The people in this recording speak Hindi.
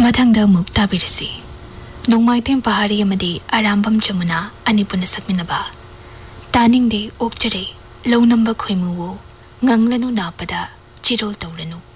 मथंगदा मुक ताबिरसी नोंमाइथें पहाड़ी अमदी आरामबम जमुना अनिपुन सकमिनबा तानिंग दे ओक्चरे लौनंबा खोइमुवो nganglanu napada chirol tawranu